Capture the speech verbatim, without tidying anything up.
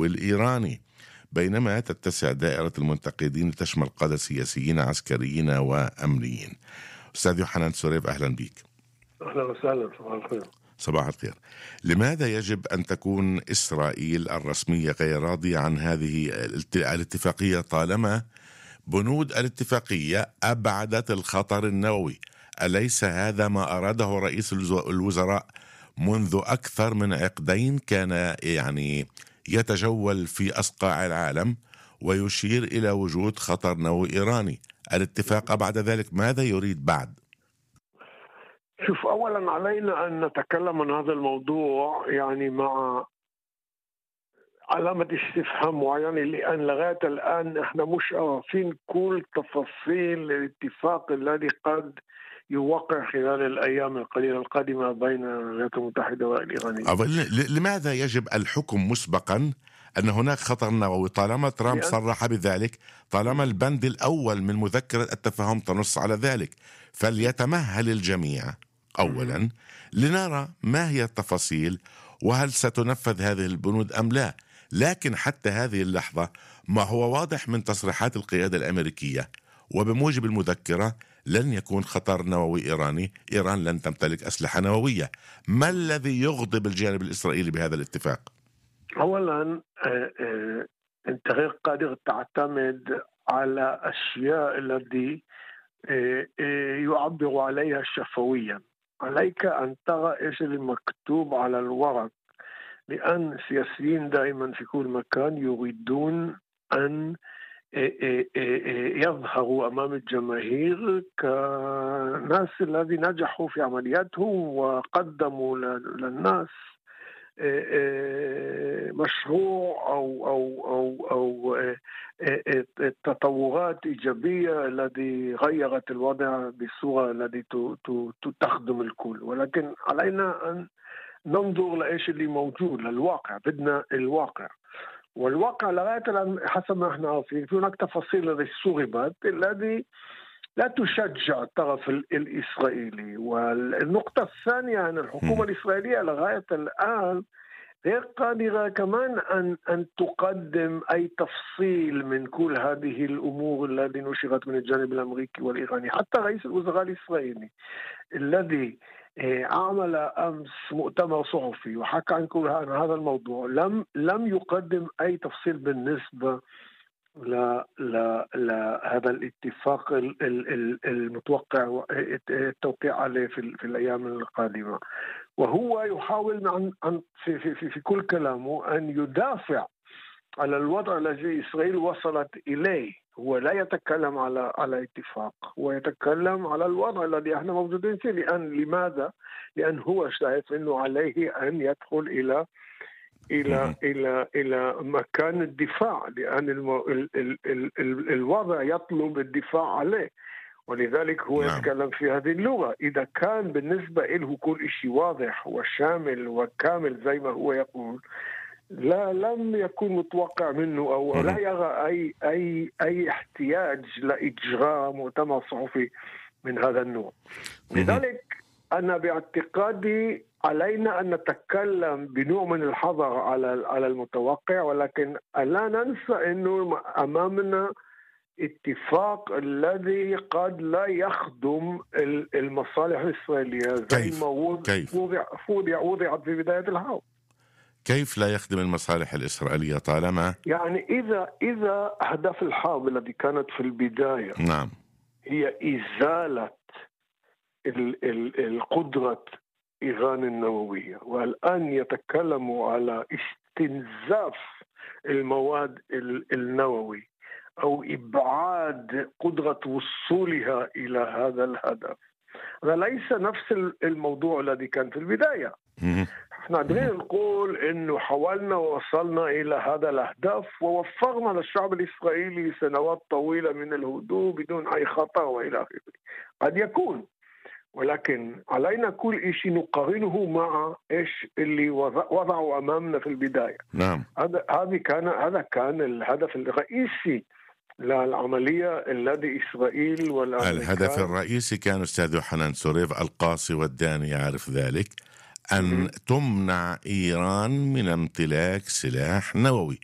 النووي الإيراني، بينما تتسع دائرة المنتقدين لتشمل قادة سياسيين عسكريين وأمنيين. أستاذ يوحنان سوريف، أهلا بك. أهلا وسهلا. صباح الخير. صباح الخير. لماذا يجب أن تكون إسرائيل الرسمية غير راضية عن هذه الاتفاقية طالما بنود الاتفاقية أبعدت الخطر النووي؟ أليس هذا ما أراده رئيس الوزراء منذ أكثر من عقدين؟ كان يعني يتجول في أصقاع العالم ويشير إلى وجود خطر نووي إيراني. الاتفاق أبعد ذلك، ماذا يريد بعد؟ شوف، أولا علينا أن نتكلم عن هذا الموضوع يعني مع علامة استفهام معينة، لأن لغاية الآن احنا مش عارفين كل تفاصيل الاتفاق الذي قد يوقع خلال الأيام القليلة القادمة بين الولايات المتحدة والإيرانية. لماذا يجب الحكم مسبقا أن هناك خطر نووي طالما ترامب صرح بذلك، طالما البند الأول من مذكرة التفاهم تنص على ذلك؟ فليتمهل الجميع أولا لنرى ما هي التفاصيل وهل ستنفذ هذه البنود أم لا. لكن حتى هذه اللحظة ما هو واضح من تصريحات القيادة الأمريكية وبموجب المذكرة لن يكون خطر نووي إيراني، إيران لن تمتلك أسلحة نووية. ما الذي يغضب الجانب الإسرائيلي بهذا الاتفاق؟ أولا أنت غير قادر تعتمد على أشياء التي يعبر عليها شفويا. عليك أن ترى إيش المكتوب على الورق، لأن السياسيين دائما في كل مكان يريدون أن يظهروا أمام الجماهير كناس الذي نجحوا في عملياتهم وقدموا للناس مشروع أو أو أو أو تطورات إيجابية التي غيرت الوضع بصورة التي تخدم الكل. ولكن علينا أن ننظر لإيش اللي موجود، للواقع. بدنا الواقع، والواقع لغاية الآن حسب ما احنا عارفين في هناك تفاصيل التي سربت الذي لا تشجع الطرف الإسرائيلي. والنقطة الثانية أن الحكومة الإسرائيلية لغاية الآن غير قادرة كمان أن أن تقدم أي تفصيل من كل هذه الأمور التي نشرت من الجانب الأمريكي والإيراني. حتى رئيس الوزراء الإسرائيلي الذي عمل أمس مؤتمر صحفي وحكى عن كل هذا الموضوع لم لم يقدم أي تفصيل بالنسبة لا لا لا هذا الاتفاق المتوقع التوقيع عليه في, في الأيام القادمة. وهو يحاول عن عن في, في, في, في كل كلامه أن يدافع على الوضع الذي إسرائيل وصلت إليه. هو لا يتكلم على على اتفاق، هو يتكلم على الوضع الذي احنا موجودين فيه. لأن لماذا؟ لأن هو شايف إنه عليه أن يدخل إلى إلى إلى إلى مكان الدفاع، لأن المو... ال... ال... ال... ال... الوضع يطلب الدفاع عليه، ولذلك هو نعم. يتكلم في هذه اللغة. إذا كان بالنسبة له كل شيء واضح وشامل وكامل زي ما هو يقول، لا لم يكن متوقع منه أو لا يرى أي أي أي احتياج لإجراء مؤتمر صحفي من هذا النوع. لذلك أنا باعتقادي علينا أن نتكلم بنوع من الحذر على على المتوقع، ولكن لا ننسى أنه أمامنا اتفاق الذي قد لا يخدم المصالح الإسرائيلية زي ما وضع وضع وضعت في بداية الحرب. كيف لا يخدم المصالح الإسرائيلية طالما يعني إذا إذا أهداف الحرب التي كانت في البداية نعم هي إزالة ال ال القدرة إيران النووية، والآن يتكلموا على استنزاف المواد النووي أو إبعاد قدرة وصولها إلى هذا الهدف، هذا ليس نفس الموضوع الذي كان في البداية. احنا قادرين نقول انه حاولنا ووصلنا الى هذا الاهداف ووفرنا للشعب الاسرائيلي سنوات طويله من الهدوء بدون اي خطر والى اخره. قد يكون، ولكن علينا كل شيء نقارنه مع ايش اللي وضعوا امامنا في البدايه. نعم. هذا هذه كان هذا كان الهدف الرئيسي للعمليه الذي اسرائيل والامريكان. الهدف الرئيسي كان استاذ يوحنان سوريف القاصي والداني يعرف ذلك، أن تمنع إيران من امتلاك سلاح نووي.